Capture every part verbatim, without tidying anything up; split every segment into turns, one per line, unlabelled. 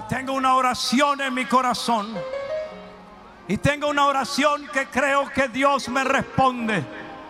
tengo una oración en mi corazón. Y tengo una oración que creo que Dios me responde.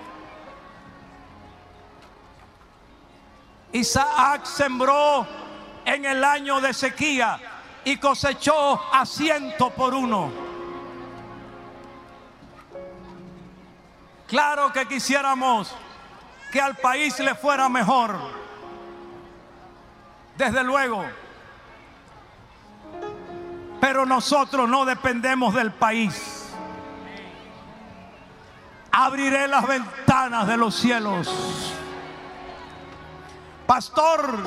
Isaac sembró en el año de sequía y cosechó a ciento por uno. Claro que quisiéramos que al país le fuera mejor, desde luego, pero nosotros no dependemos del país. Abriré las ventanas de los cielos. Pastor,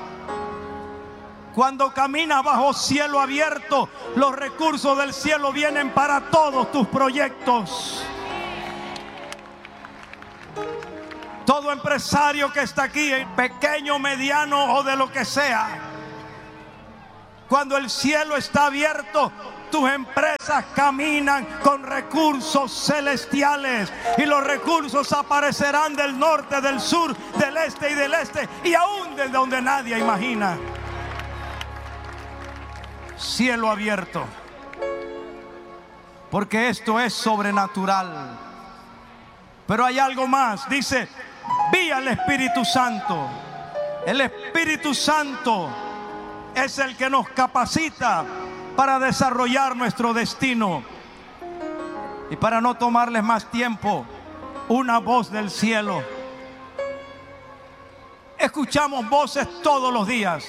cuando caminas bajo cielo abierto, los recursos del cielo vienen para todos tus proyectos. Todo empresario que está aquí, pequeño, mediano o de lo que sea, cuando el cielo está abierto, tus empresas caminan con recursos celestiales y los recursos aparecerán del norte, del sur, del este y del este y aún desde donde nadie imagina. Cielo abierto, porque esto es sobrenatural. Pero hay algo más, dice, vi al Espíritu Santo. El Espíritu Santo es el que nos capacita para desarrollar nuestro destino. Y para no tomarles más tiempo, una voz del cielo. Escuchamos voces todos los días.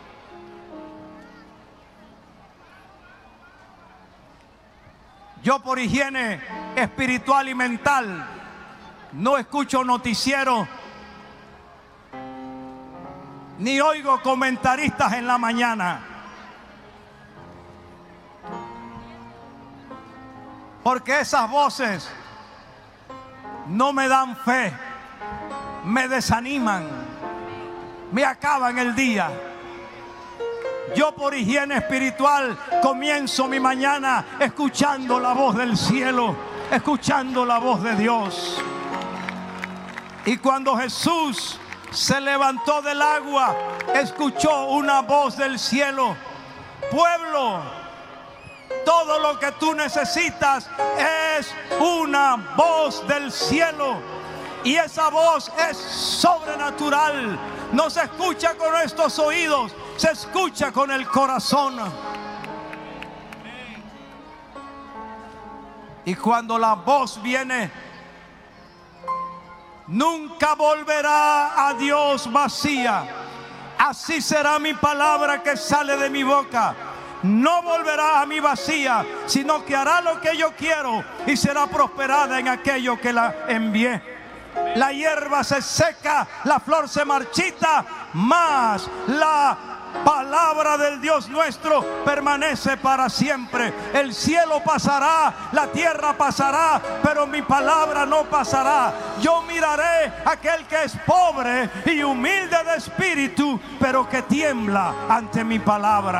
Yo, por higiene espiritual y mental, no escucho noticiero ni oigo comentaristas en la mañana, porque esas voces no me dan fe, me desaniman, me acaban el día. Yo, por higiene espiritual, comienzo mi mañana escuchando la voz del cielo, escuchando la voz de Dios. Y cuando Jesús se levantó del agua, escuchó una voz del cielo: pueblo, todo lo que tú necesitas es una voz del cielo. Y esa voz es sobrenatural. No se escucha con estos oídos, se escucha con el corazón. Y cuando la voz viene, nunca volverá a Dios vacía. Así será mi palabra que sale de mi boca. No volverá a mí vacía, sino que hará lo que yo quiero y será prosperada en aquello que la envié. La hierba se seca, la flor se marchita, mas la palabra del Dios nuestro permanece para siempre. El cielo pasará, la tierra pasará, pero mi palabra no pasará. Yo miraré a aquel que es pobre y humilde de espíritu, pero que tiembla ante mi palabra.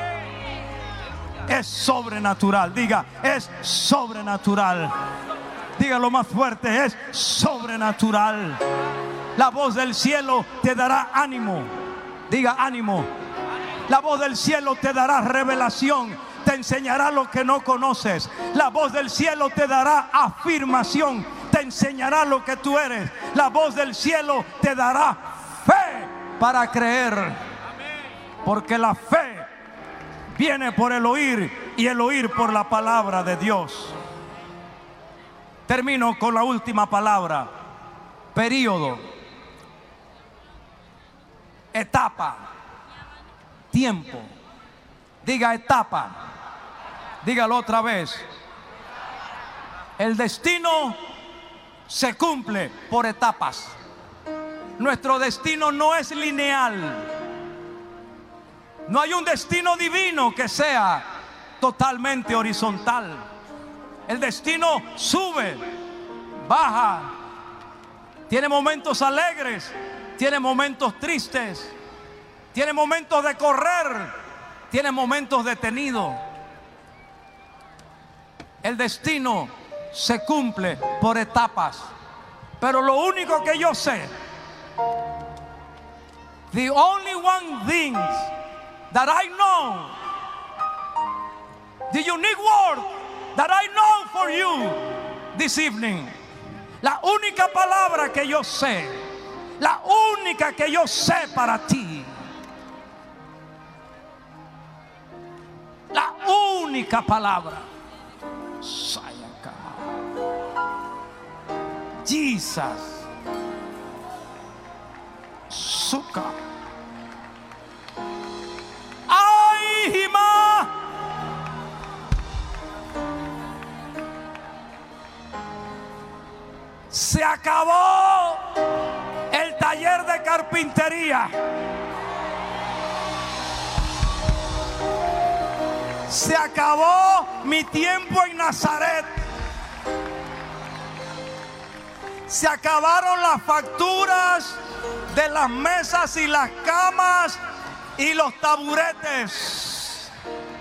Es sobrenatural. Diga, es sobrenatural. Dígalo más fuerte, es sobrenatural. La voz del cielo te dará ánimo. Diga, ánimo. La voz del cielo te dará revelación, te enseñará lo que no conoces. La voz del cielo te dará afirmación, te enseñará lo que tú eres. La voz del cielo te dará fe para creer, porque la fe viene por el oír y el oír por la palabra de Dios. Termino con la última palabra: período, etapa, tiempo. Diga etapa. Dígalo otra vez. El destino se cumple por etapas. Nuestro destino no es lineal. No hay un destino divino que sea totalmente horizontal. El destino sube, baja, tiene momentos alegres, tiene momentos tristes, tiene momentos de correr, tiene momentos detenidos. El destino se cumple por etapas. Pero lo único que yo sé, the only one thing that I know the unique word that I know for you this evening. La única palabra que yo sé, la única que yo sé para ti, la única palabra, Jesus, Suka, ay, Hima. Se acabó el taller de carpintería. Se acabó mi tiempo en Nazaret. Se acabaron las facturas de las mesas y las camas y los taburetes.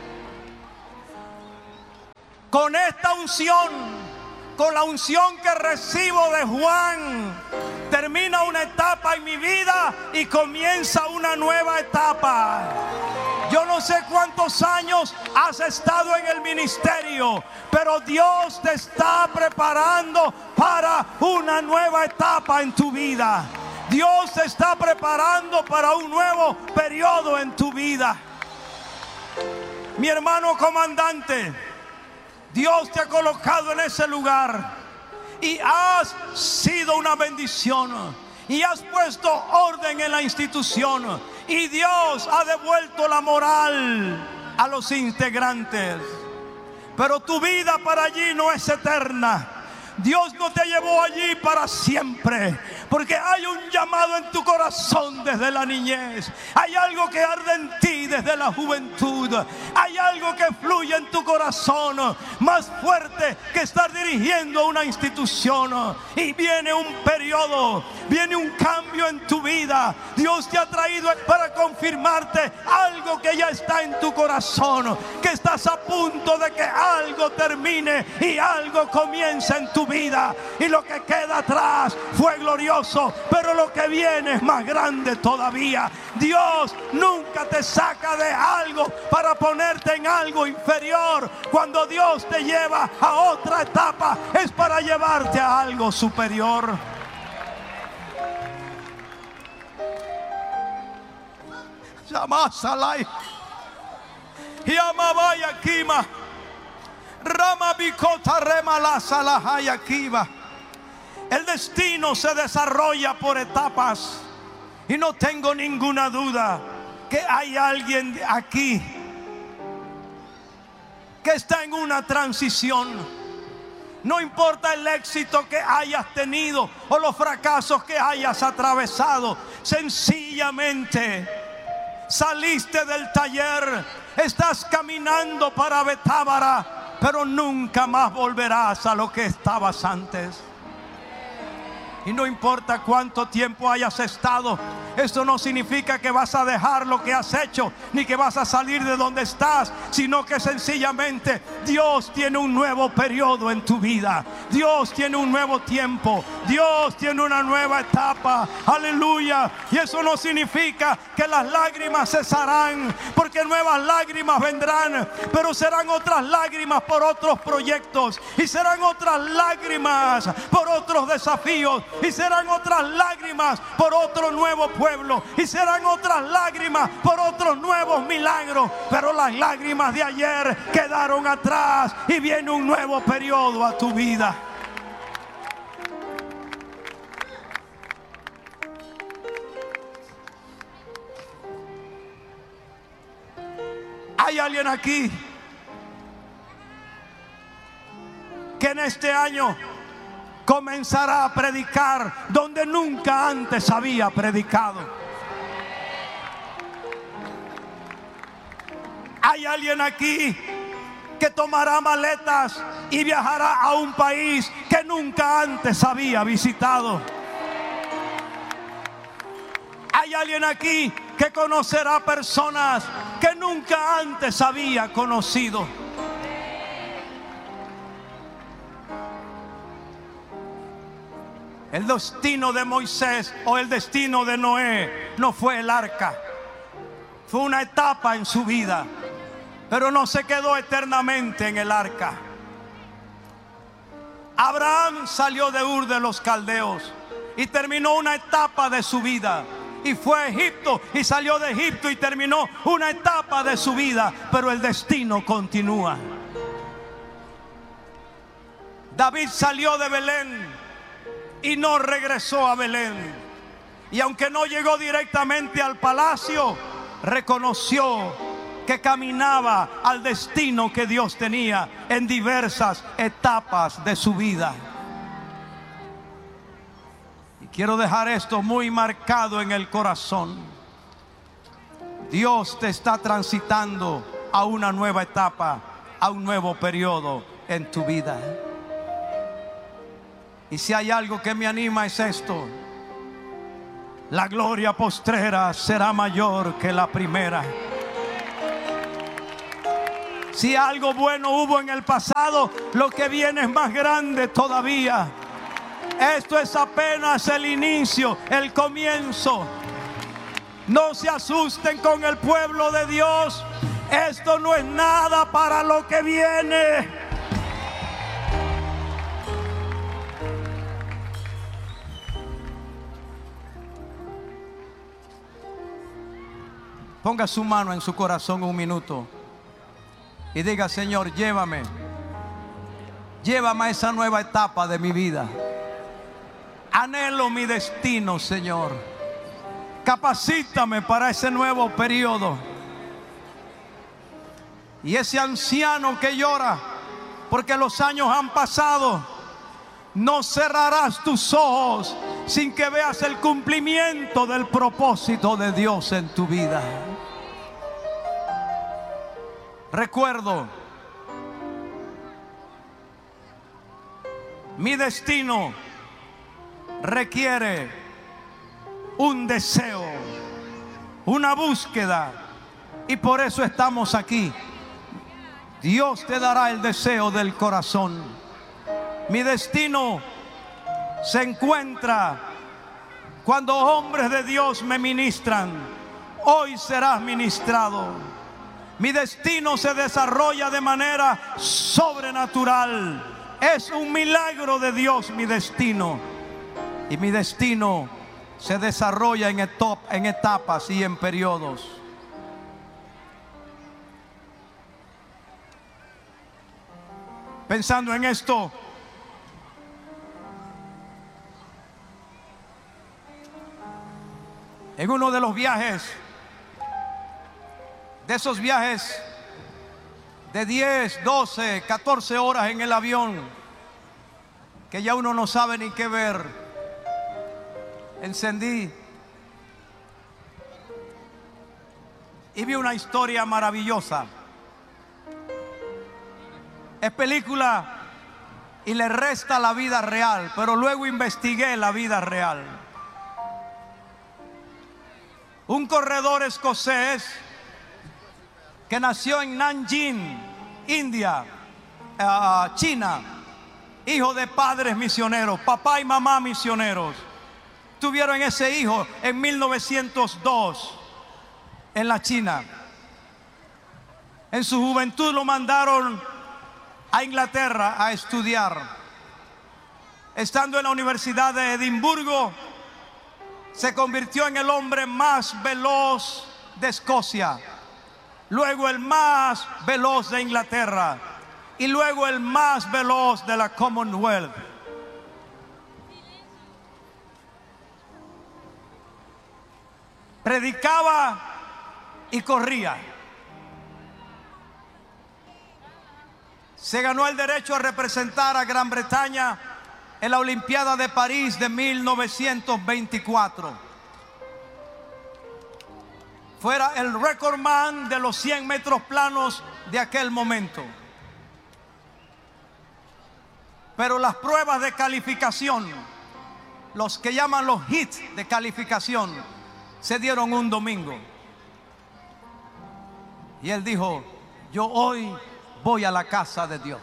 Con esta unción, con la unción que recibo de Juan, termina una etapa en mi vida y comienza una nueva etapa. Yo no sé cuántos años has estado en el ministerio, pero Dios te está preparando para una nueva etapa en tu vida. Dios te está preparando para un nuevo periodo en tu vida. Mi hermano comandante, Dios te ha colocado en ese lugar y has sido una bendición y has puesto orden en la institución y Dios ha devuelto la moral a los integrantes. Pero tu vida para allí no es eterna. Dios no te llevó allí para siempre, porque hay un llamado en tu corazón desde la niñez. Hay algo que arde en ti desde la juventud. Hay algo que fluye en tu corazón más fuerte que estar dirigiendo una institución. Y viene un periodo, viene un cambio en tu vida. Dios te ha traído para confirmarte algo que ya está en tu corazón, que estás a punto de que algo termine y algo comience en tu vida. Y lo que queda atrás fue glorioso, pero lo que viene es más grande todavía. Dios nunca te saca de algo para ponerte en algo inferior. Cuando Dios te lleva a otra etapa, es para llevarte a algo superior. Llamasalai Yamabaya Kima Rama Bikota Remala Salahaya Kiva. El destino se desarrolla por etapas y no tengo ninguna duda que hay alguien aquí que está en una transición. No importa el éxito que hayas tenido o los fracasos que hayas atravesado, sencillamente saliste del taller, estás caminando para Betábara, pero nunca más volverás a lo que estabas antes. Y no importa cuánto tiempo hayas estado, esto no significa que vas a dejar lo que has hecho, ni que vas a salir de donde estás, sino que sencillamente Dios tiene un nuevo periodo en tu vida. Dios tiene un nuevo tiempo. Dios tiene una nueva etapa. Aleluya. Y eso no significa que las lágrimas cesarán, porque nuevas lágrimas vendrán, pero serán otras lágrimas por otros proyectos, y serán otras lágrimas por otros desafíos, y serán otras lágrimas por otro nuevo pueblo, y serán otras lágrimas por otros nuevos milagros. Pero las lágrimas de ayer quedaron atrás y viene un nuevo periodo a tu vida. Hay alguien aquí que en este año comenzará a predicar donde nunca antes había predicado. Hay alguien aquí que tomará maletas y viajará a un país que nunca antes había visitado. Hay alguien aquí que conocerá personas que nunca antes había conocido. El destino de Moisés o el destino de Noé no fue el arca, fue una etapa en su vida. pero no se quedó eternamente en el arca. Abraham salió de Ur de los Caldeos y terminó una etapa de su vida. Y fue a Egipto y salió de Egipto y terminó una etapa de su vida. Pero el destino continúa. David salió de Belén y no regresó a Belén. Y aunque no llegó directamente al palacio, reconoció que caminaba al destino que Dios tenía en diversas etapas de su vida. Y quiero dejar esto muy marcado en el corazón. Dios te está transitando a una nueva etapa, a un nuevo periodo en tu vida. Y si hay algo que me anima es esto: la gloria postrera será mayor que la primera. Si algo bueno hubo en el pasado, lo que viene es más grande todavía. Esto es apenas el inicio, el comienzo. No se asusten con el pueblo de Dios. Esto no es nada para lo que viene. Ponga su mano en su corazón un minuto y diga: Señor, llévame. Llévame a esa nueva etapa de mi vida. Anhelo mi destino, Señor. Capacítame para ese nuevo periodo. Y ese anciano que llora porque los años han pasado, no cerrarás tus ojos sin que veas el cumplimiento del propósito de Dios en tu vida. Recuerdo, mi destino requiere un deseo, una búsqueda, y por eso estamos aquí. Dios te dará el deseo del corazón. Mi destino se encuentra cuando hombres de Dios me ministran. Hoy serás ministrado. Mi destino se desarrolla de manera sobrenatural. Es un milagro de Dios mi destino. Y mi destino se desarrolla en, etop, en etapas y en periodos. Pensando en esto, en uno de los viajes, de esos viajes de diez, doce, catorce horas en el avión, que ya uno no sabe ni qué ver, encendí y vi una historia maravillosa. Es película y le resta la vida real, pero luego investigué la vida real. Un corredor escocés que nació en Nanjing, India, uh, China, hijo de padres misioneros, papá y mamá misioneros. Tuvieron ese hijo en mil novecientos dos en la China. En su juventud lo mandaron a Inglaterra a estudiar. Estando en la Universidad de Edimburgo, se convirtió en el hombre más veloz de Escocia, luego el más veloz de Inglaterra y luego el más veloz de la Commonwealth. Predicaba y corría. Se ganó el derecho a representar a Gran Bretaña en la Olimpiada de París de mil novecientos veinticuatro. Fuera el recordman de los cien metros planos de aquel momento. Pero las pruebas de calificación, los que llaman los hits de calificación, se dieron un domingo. Y él dijo: yo hoy voy a la casa de Dios.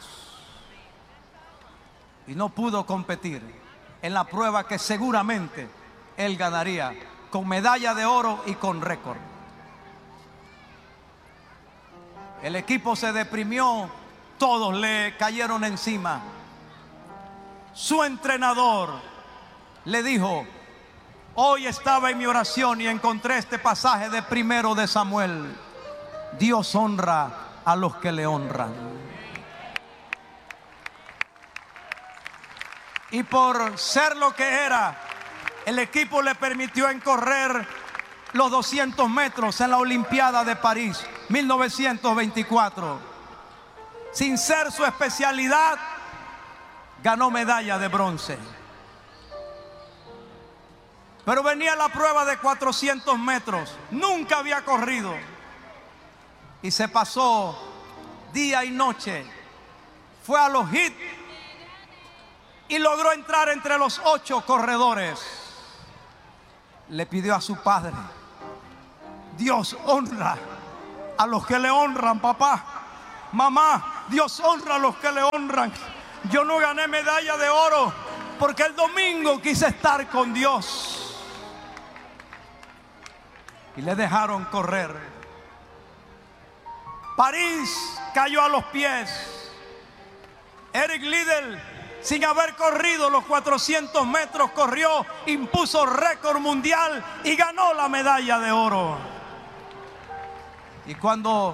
Y no pudo competir en la prueba que seguramente él ganaría, con medalla de oro y con récord. El equipo se deprimió, todos le cayeron encima. Su entrenador le dijo: hoy estaba en mi oración y encontré este pasaje de primero de Samuel. Dios honra a los que le honran. Y por ser lo que era, el equipo le permitió en correr los doscientos metros en la Olimpiada de París mil novecientos veinticuatro. Sin ser su especialidad, ganó medalla de bronce. Pero venía la prueba de cuatrocientos metros. Nunca había corrido. Y se pasó día y noche. Fue a los hits y logró entrar entre los ocho corredores. Le pidió a su padre: Dios honra a los que le honran, papá. Mamá, Dios honra a los que le honran. Yo no gané medalla de oro porque el domingo quise estar con Dios. Y le dejaron correr. París cayó a los pies. Eric Liddell, sin haber corrido los cuatrocientos metros, corrió, impuso récord mundial y ganó la medalla de oro. Y cuando